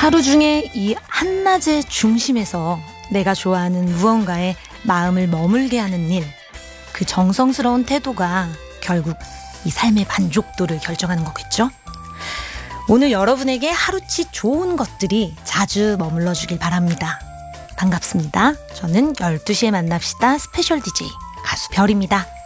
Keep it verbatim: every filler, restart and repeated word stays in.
하루 중에 이 한낮의 중심에서 내가 좋아하는 무언가에 마음을 머물게 하는 일, 그 정성스러운 태도가 결국 이 삶의 만족도를 결정하는 거겠죠? 오늘 여러분에게 하루치 좋은 것들이 자주 머물러 주길 바랍니다. 반갑습니다. 저는 열두 시에 만납시다 스페셜 디제이 가수 별입니다.